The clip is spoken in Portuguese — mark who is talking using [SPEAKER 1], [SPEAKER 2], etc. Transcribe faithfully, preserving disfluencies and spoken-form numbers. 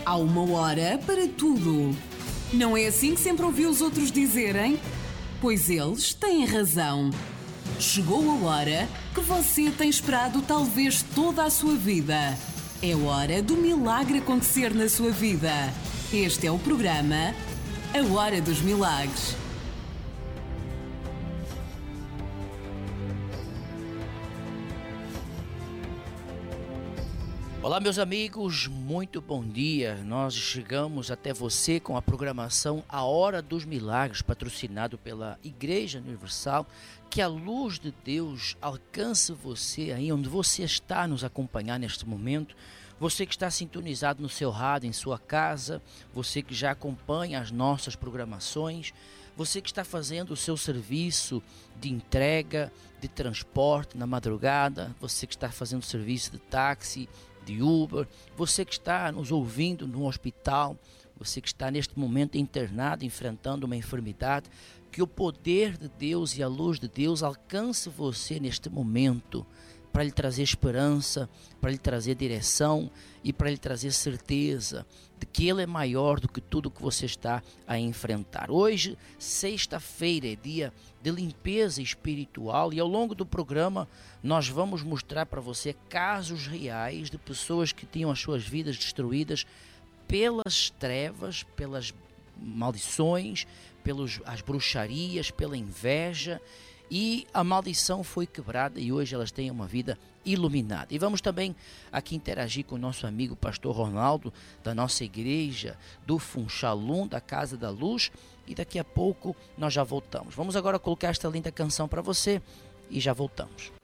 [SPEAKER 1] Há uma hora para tudo. Não é assim que sempre ouvi os outros dizerem? Pois eles têm razão. Chegou a hora que você tem esperado talvez toda a sua vida. É hora do milagre acontecer na sua vida. Este é o programa A Hora dos Milagres.
[SPEAKER 2] Olá, meus amigos, muito bom dia. Nós chegamos até você com a programação A Hora dos Milagres, patrocinado pela Igreja Universal. Que a luz de Deus alcance você aí onde você está nos acompanhar neste momento. Você que está sintonizado no seu rádio, em sua casa, você que já acompanha as nossas programações, você que está fazendo o seu serviço de entrega, de transporte na madrugada, você que está fazendo serviço de táxi, de Uber, você que está nos ouvindo no hospital, você que está neste momento internado, enfrentando uma enfermidade, que o poder de Deus e a luz de Deus alcance você neste momento, para lhe trazer esperança, para lhe trazer direção e para lhe trazer certeza de que Ele é maior do que tudo que você está a enfrentar. Hoje, sexta-feira, é dia de limpeza espiritual e ao longo do programa nós vamos mostrar para você casos reais de pessoas que tinham as suas vidas destruídas pelas trevas, pelas maldições, pelas bruxarias, pela inveja. E a maldição foi quebrada e hoje elas têm uma vida iluminada. E vamos também aqui interagir com o nosso amigo pastor Ronaldo, da nossa igreja do Funchal, da Casa da Luz. E daqui a pouco nós já voltamos. Vamos agora colocar esta linda canção para você e já voltamos.